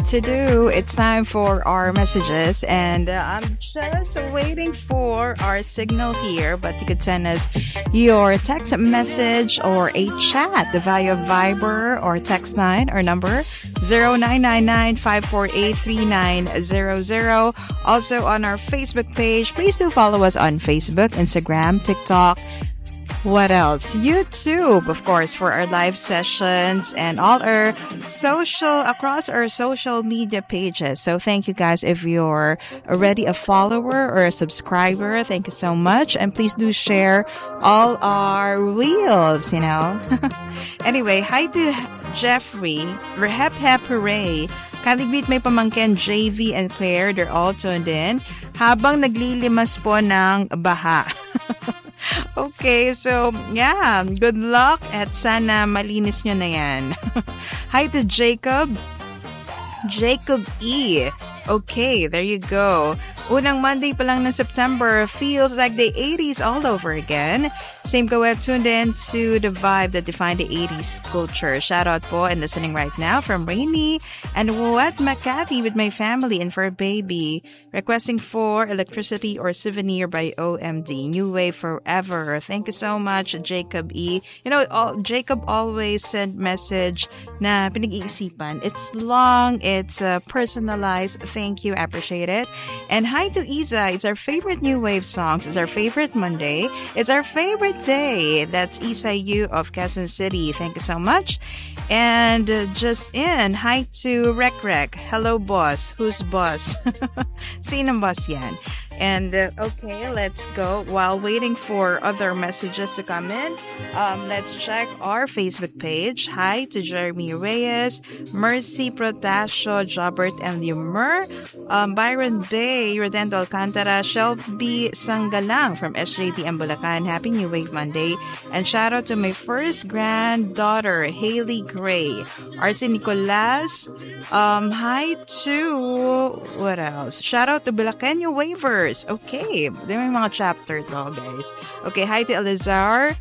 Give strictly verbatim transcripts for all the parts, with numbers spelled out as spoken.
to do. It's time for our messages, and uh, I'm just waiting for our signal here. But you could send us your text message or a chat via Viber or text line. Our number zero nine nine nine five four eight three nine zero zero. Also on our Facebook page, please do follow us on Facebook, Instagram, TikTok. What else? YouTube, of course, for our live sessions and all our social, across our social media pages. So thank you guys. If you're already a follower or a subscriber, thank you so much. And please do share all our reels, you know. Anyway, hi to Jeffrey. Hep hep hooray. Kindly greet my pamangkin J V and Claire. They're all tuned in. Habang naglilimas po ng baha. Okay, so yeah, good luck at sana malinis nyo na yan. Hi to Jacob. Jacob E. Okay, there you go. Unang Monday pa lang ng September, feels like the eighties all over again. Same go ahead, tuned in to the vibe that defined the eighties culture. Shout out po and listening right now from Rainy and Wet Makati with my family and for a baby. Requesting for Electricity or Souvenir by O M D. New Wave Forever. Thank you so much, Jacob E. You know, all, Jacob always sent message na pinag-iisipan. It's long, it's uh, personalized. Thank you, I appreciate it. And hi to Isa. It's our favorite new wave songs. It's our favorite Monday. It's our favorite day. That's Isa Yu of Quezon City. Thank you so much. And uh, just in, hi to Rek Rek. Hello, boss. Who's boss? Sinong boss yan? And uh, okay, let's go. While waiting for other messages to come in, um, let's check our Facebook page. Hi to Jeremy Reyes, Mercy Protasio, Jobert and Lumur, um, Byron Bay, Rodendo Alcantara, Shelby Sangalang from S J T M Bulacan. Happy New Wave Monday. And shout out to my first granddaughter, Haley Gray. Arce Nicolas. Um, hi to, what else? Shout out to Bulacanyo Wavers. Okay, there may mga chapter to, guys. Okay, hi to Elizar,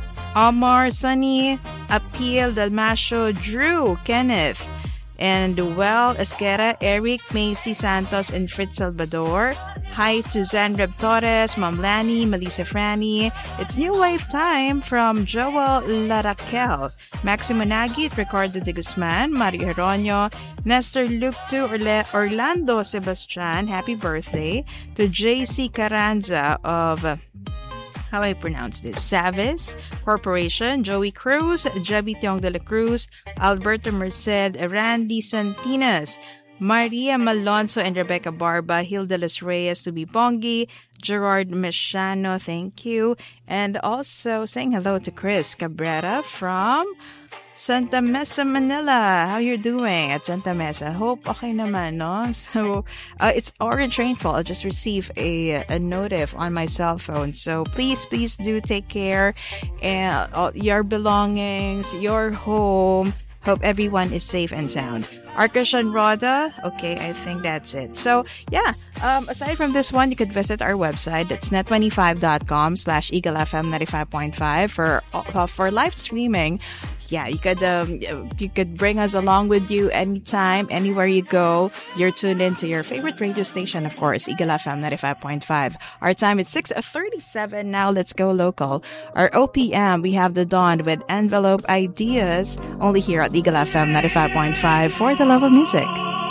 Omar, Sunny, Appeal, Dalmasio, Drew, Kenneth, and Well, Esquera, Eric, Macy Santos, and Fritz Salvador. Hi to Zanreb Torres, Mom Lani, Melissa Franny. It's New Wave time from Joel Laraquel, Maximo Nagit, Ricardo de Guzman, Mario Heronio, Nestor Luctu, Orle- Orlando Sebastian. Happy birthday to J C Carranza of, uh, how I pronounce this, Savis Corporation, Joey Cruz, Javi Tiong de la Cruz, Alberto Merced, Randy Santinas, Maria Malonzo and Rebecca Barba, Hilda Los Reyes, to be Bongi, Gerard Mechano, thank you. And also saying hello to Chris Cabrera from Santa Mesa, Manila. How you doing at Santa Mesa? Hope okay naman, no? So, uh, it's orange rainfall. I just received a, a notif on my cell phone. So, please, please do take care. And uh, your belongings, your home. Hope everyone is safe and sound. Arkashan Roda. Okay, I think that's it. So, yeah. Um, aside from this one, you could visit our website. That's net twenty-five.com slash Eagle F M ninety-five point five for, uh, for live streaming. Yeah, you could um, you could bring us along with you anytime, anywhere you go. You're tuned into your favorite radio station, of course, Eagle F M ninety-five point five. Our time is six thirty-seven. Now let's go local. Our O P M, we have the Dawn with Envelope Ideas, only here at Eagle F M ninety-five point five for the love of music.